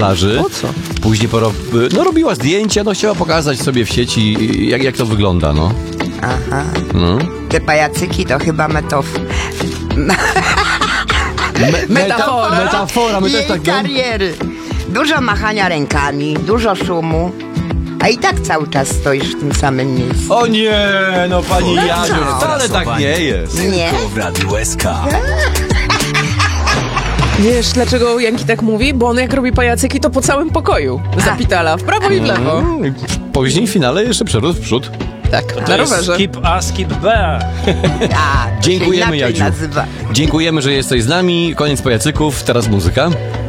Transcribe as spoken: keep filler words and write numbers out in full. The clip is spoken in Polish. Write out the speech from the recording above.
plaży. Po co? Później poro... no, robiła zdjęcia, no chciała pokazać sobie w sieci, jak, jak to wygląda, no. Aha. no. Te pajacyki to chyba metof... Me- Metafora. Metafora, my jej też tak... kariery. Dużo machania rękami, dużo szumu, a i tak cały czas stoisz w tym samym miejscu. O nie, no pani No Janiu, co? wcale tak nie jest. Nie? W Radiu S K. Wiesz, dlaczego Janki tak mówi? Bo on jak robi pajacyki, to po całym pokoju zapitala, w prawo i w lewo. Mm, Później w finale jeszcze przerósł w przód. Tak, na To jest rowerze. skip A, skip B. A, to Dziękujemy, się inaczej Jadziu. nazywa. Dziękujemy, że jesteś z nami. Koniec pajacyków, teraz muzyka.